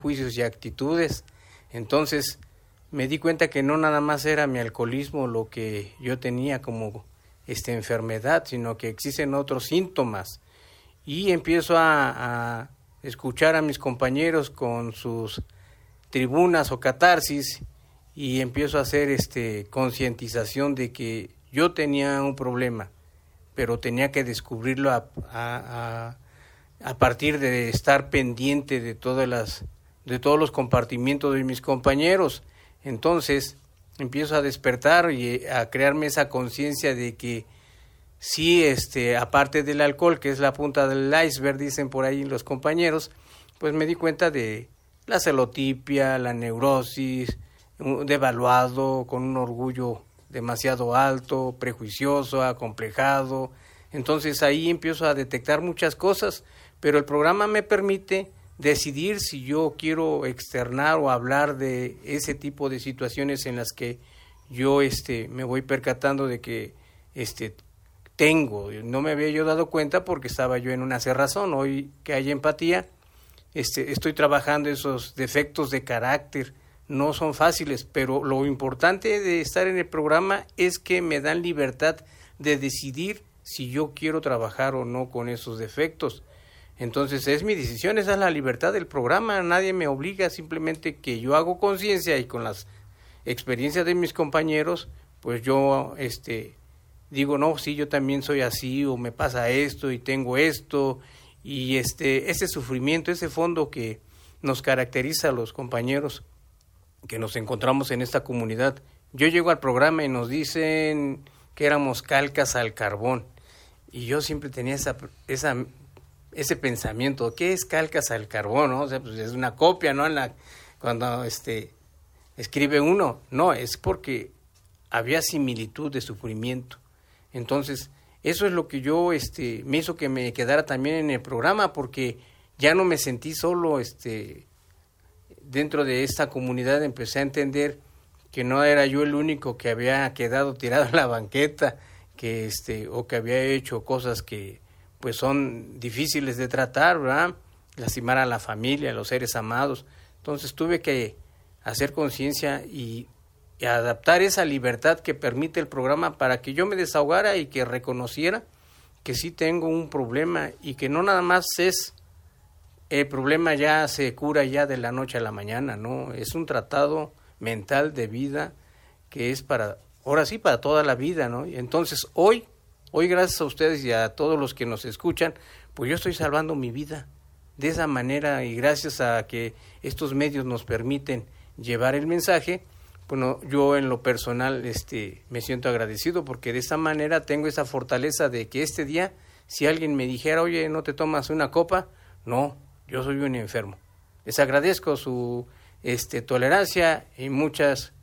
juicios y actitudes. Entonces me di cuenta que no nada más era mi alcoholismo lo que yo tenía como enfermedad, sino que existen otros síntomas. Y empiezo a escuchar a mis compañeros con sus tribunas o catarsis y empiezo a hacer concientización de que yo tenía un problema, pero tenía que descubrirlo a partir de estar pendiente de todos los compartimientos de mis compañeros. Entonces empiezo a despertar y a crearme esa conciencia de que sí, aparte del alcohol, que es la punta del iceberg, dicen por ahí los compañeros, pues me di cuenta de la celotipia, la neurosis, devaluado, con un orgullo demasiado alto, prejuicioso, acomplejado. Entonces ahí empiezo a detectar muchas cosas, pero el programa me permite decidir si yo quiero externar o hablar de ese tipo de situaciones en las que yo me voy percatando de que no me había yo dado cuenta porque estaba yo en una cerrazón. Hoy que hay empatía, estoy trabajando esos defectos de carácter. No son fáciles, pero lo importante de estar en el programa es que me dan libertad de decidir si yo quiero trabajar o no con esos defectos. Entonces es mi decisión, esa es la libertad del programa, nadie me obliga, simplemente que yo hago conciencia y con las experiencias de mis compañeros, pues yo digo, no, sí, yo también soy así, o me pasa esto y tengo esto, y ese sufrimiento, ese fondo que nos caracteriza a los compañeros que nos encontramos en esta comunidad. Yo llego al programa y nos dicen que éramos calcas al carbón, y yo siempre tenía ese pensamiento, ¿qué es calcas al carbón? ¿No? O sea, pues es una copia, ¿no? Cuando escribe uno, no, es porque había similitud de sufrimiento. Entonces, eso es lo que yo me hizo que me quedara también en el programa, porque ya no me sentí solo dentro de esta comunidad. Empecé a entender que no era yo el único que había quedado tirado en la banqueta, o que había hecho cosas que pues son difíciles de tratar, ¿verdad? Lastimar a la familia, a los seres amados. Entonces tuve que hacer conciencia y adaptar esa libertad que permite el programa para que yo me desahogara y que reconociera que sí tengo un problema y que no nada más es el problema ya se cura ya de la noche a la mañana, no, es un tratado mental de vida que es ahora sí para toda la vida, ¿no? Y entonces hoy gracias a ustedes y a todos los que nos escuchan, pues yo estoy salvando mi vida de esa manera, y gracias a que estos medios nos permiten llevar el mensaje. Bueno, yo en lo personal me siento agradecido porque de esa manera tengo esa fortaleza de que este día, si alguien me dijera, oye, ¿no te tomas una copa? No, yo soy un enfermo. Les agradezco su tolerancia y muchas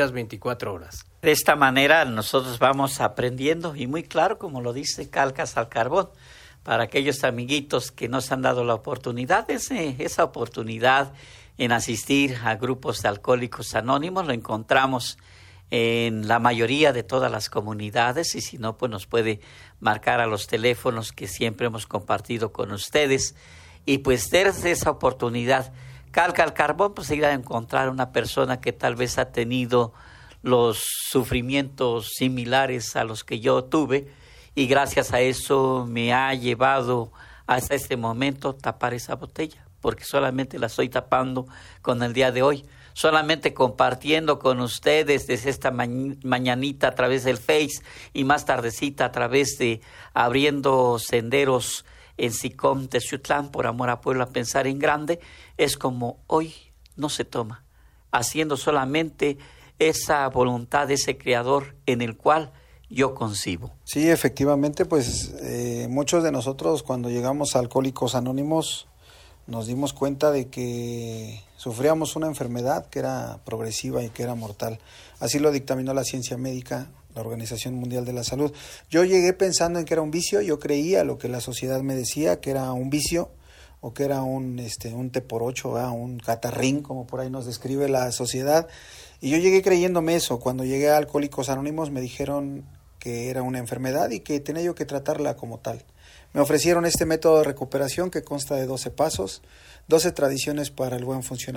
24 horas. De esta manera nosotros vamos aprendiendo, y muy claro, como lo dice, calcas al carbón. Para aquellos amiguitos que nos han dado la oportunidad, esa oportunidad en asistir a grupos de alcohólicos anónimos, lo encontramos en la mayoría de todas las comunidades, y si no, pues nos puede marcar a los teléfonos que siempre hemos compartido con ustedes, y pues desde esa oportunidad, calca al carbón, pues ir a encontrar una persona que tal vez ha tenido los sufrimientos similares a los que yo tuve, y gracias a eso me ha llevado hasta este momento tapar esa botella, porque solamente la estoy tapando con el día de hoy, solamente compartiendo con ustedes desde esta mañanita a través del Face, y más tardecita a través de Abriendo Senderos en SICOM Texutlán, por amor a Puebla, pensar en grande, es como hoy no se toma, haciendo solamente esa voluntad de ese Creador en el cual yo concibo. Sí, efectivamente, pues muchos de nosotros cuando llegamos a Alcohólicos Anónimos nos dimos cuenta de que sufríamos una enfermedad que era progresiva y que era mortal. Así lo dictaminó la ciencia médica, la Organización Mundial de la Salud. Yo llegué pensando en que era un vicio, yo creía lo que la sociedad me decía, que era un vicio, o que era un té por ocho, un catarrín, como por ahí nos describe la sociedad. Y yo llegué creyéndome eso. Cuando llegué a Alcohólicos Anónimos me dijeron que era una enfermedad y que tenía yo que tratarla como tal. Me ofrecieron este método de recuperación que consta de 12 pasos, 12 tradiciones para el buen funcionamiento